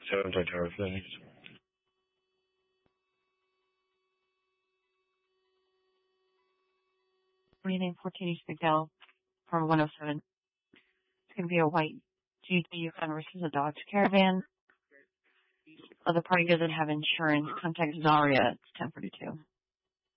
Thanks. Breathing 14 East McDowell for 107. It's going to be a white Jeep Yukon versus a Dodge Caravan. Other party doesn't have insurance. Contact Zaria. It's 1042.